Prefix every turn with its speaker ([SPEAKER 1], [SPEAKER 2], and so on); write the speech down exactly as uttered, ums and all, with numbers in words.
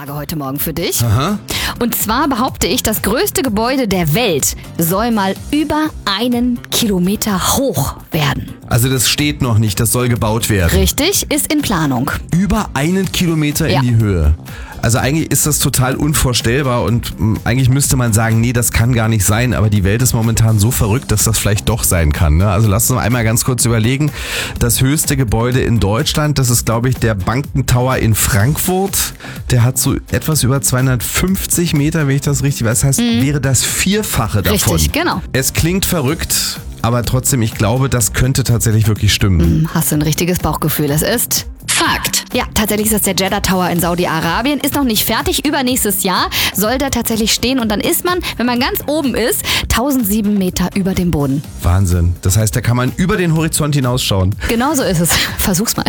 [SPEAKER 1] Frage heute Morgen für dich.
[SPEAKER 2] Aha.
[SPEAKER 1] Und zwar behaupte ich, das größte Gebäude der Welt soll mal über einen Kilometer hoch werden.
[SPEAKER 2] Also das steht noch nicht, das soll gebaut werden.
[SPEAKER 1] Richtig, ist in Planung.
[SPEAKER 2] Über einen Kilometer
[SPEAKER 1] Ja.
[SPEAKER 2] in die Höhe. Also eigentlich ist das total unvorstellbar und mh, eigentlich müsste man sagen, nee, das kann gar nicht sein, aber die Welt ist momentan so verrückt, dass das vielleicht doch sein kann. Ne? Also lass uns einmal ganz kurz überlegen. Das höchste Gebäude in Deutschland, das ist, glaube ich, der Bankentower in Frankfurt. Der hat so etwas über zweihundertfünfzig Meter, wenn ich das richtig weiß. Das heißt, wäre das Vierfache davon.
[SPEAKER 1] Richtig, genau.
[SPEAKER 2] Es klingt verrückt, aber trotzdem, ich glaube, das könnte tatsächlich wirklich stimmen.
[SPEAKER 1] Hast du ein richtiges Bauchgefühl? Es ist Fakt. Ja, tatsächlich ist das der Jeddah Tower in Saudi-Arabien. Ist noch nicht fertig. Übernächstes Jahr soll der tatsächlich stehen. Und dann ist man, wenn man ganz oben ist, tausendsieben Meter über dem Boden.
[SPEAKER 2] Wahnsinn. Das heißt, da kann man über den Horizont hinausschauen.
[SPEAKER 1] Genau so ist es. Versuch's mal.